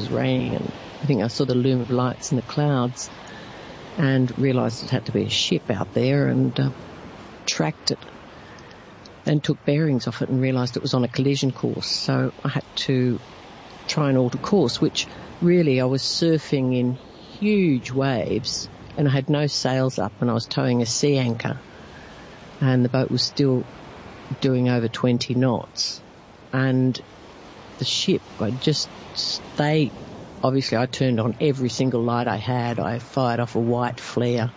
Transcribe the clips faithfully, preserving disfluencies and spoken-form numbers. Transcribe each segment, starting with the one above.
was raining, and I think I saw the loom of lights in the clouds and realised it had to be a ship out there, and uh, tracked it and took bearings off it and realised it was on a collision course. So I had to try and alter course, which really I was surfing in huge waves, and I had no sails up, and I was towing a sea anchor, and the boat was still doing over twenty knots. And the ship, I just, they, obviously I turned on every single light I had. I fired off a white flare.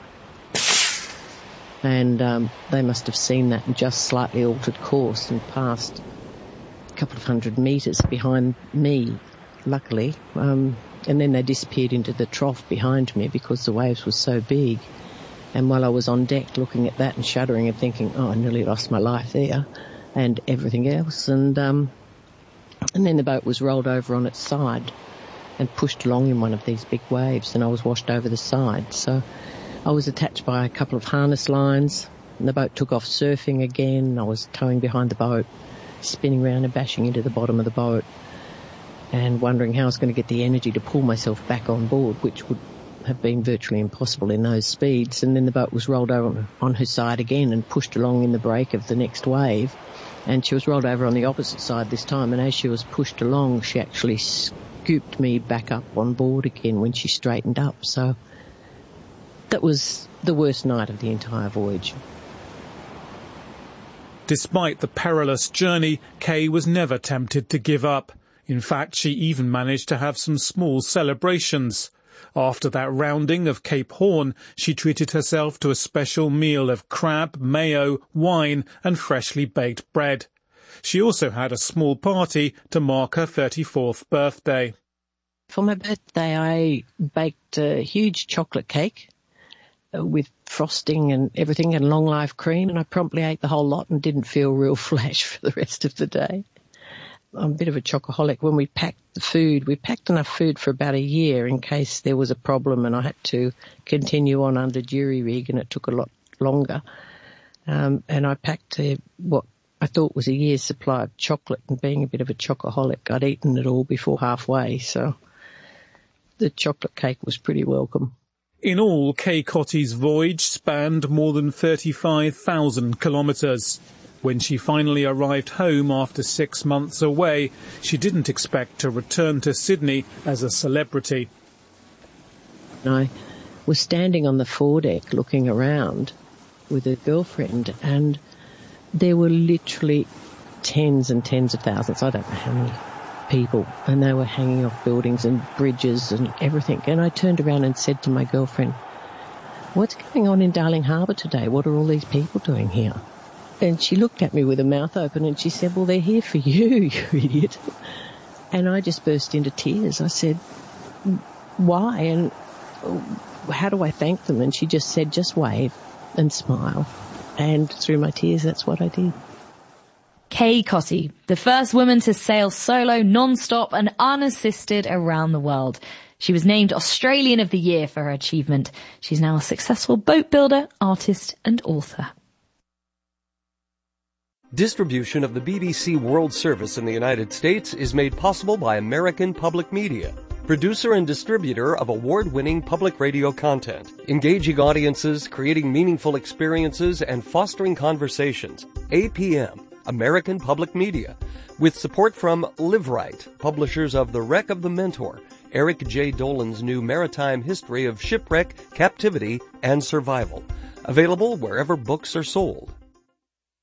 And um, they must have seen that and just slightly altered course and passed a couple of hundred metres behind me, luckily. Um, and then they disappeared into the trough behind me because the waves were so big. And while I was on deck looking at that and shuddering and thinking, oh, I nearly lost my life there, and everything else. And um, and then the boat was rolled over on its side and pushed along in one of these big waves, and I was washed over the side. So I was attached by a couple of harness lines, and the boat took off surfing again. I was towing behind the boat, spinning around and bashing into the bottom of the boat, and wondering how I was going to get the energy to pull myself back on board, which would have been virtually impossible in those speeds. And then the boat was rolled over on her side again and pushed along in the break of the next wave, and she was rolled over on the opposite side this time, and as she was pushed along, she actually scooped me back up on board again when she straightened up. So that was the worst night of the entire voyage. Despite the perilous journey, Kay was never tempted to give up. In fact, she even managed to have some small celebrations. After that rounding of Cape Horn, she treated herself to a special meal of crab, mayo, wine and freshly baked bread. She also had a small party to mark her thirty-fourth birthday. For my birthday, I baked a huge chocolate cake with frosting and everything and long life cream, and I promptly ate the whole lot and didn't feel real flash for the rest of the day. I'm a bit of a chocoholic. When we packed the food, we packed enough food for about a year in case there was a problem and I had to continue on under jury rig, and it took a lot longer. Um, and I packed a, what I thought was a year's supply of chocolate, and being a bit of a chocoholic, I'd eaten it all before halfway, so the chocolate cake was pretty welcome. In all, Kay Cottee's voyage spanned more than thirty-five thousand kilometres. When she finally arrived home after six months away, she didn't expect to return to Sydney as a celebrity. I was standing on the foredeck looking around with a girlfriend, and there were literally tens and tens of thousands, I don't know how many people, and they were hanging off buildings and bridges and everything. And I turned around and said to my girlfriend, "What's going on in Darling Harbour today? What are all these people doing here?" And she looked at me with her mouth open and she said, "Well, they're here for you, you idiot." And I just burst into tears. I said, "Why? And how do I thank them?" And she just said, "Just wave and smile." And through my tears, that's what I did. Kay Cottee, the first woman to sail solo, non-stop and unassisted around the world. She was named Australian of the Year for her achievement. She's now a successful boat builder, artist and author. Distribution of the B B C World Service in the United States is made possible by American Public Media, producer and distributor of award-winning public radio content, engaging audiences, creating meaningful experiences, and fostering conversations. A P M, American Public Media, with support from LiveRight, publishers of The Wreck of the Mentor, Eric J. Dolan's new maritime history of shipwreck, captivity, and survival. Available wherever books are sold.